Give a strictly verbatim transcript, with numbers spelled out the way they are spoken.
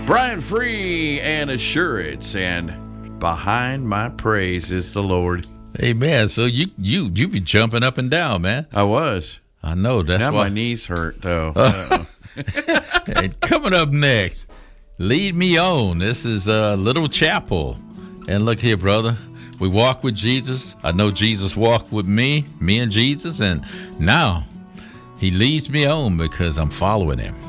Brian Free and Assurance, and Behind My Praise is the Lord. Amen. So you you you be jumping up and down, man. I was. I know. That's now why my knees hurt, though. Uh, and coming up next, Lead Me On. This is a uh, Little Chapel. And look here, brother. We walk with Jesus. I know Jesus walked with me, me and Jesus. And now he leads me on because I'm following him.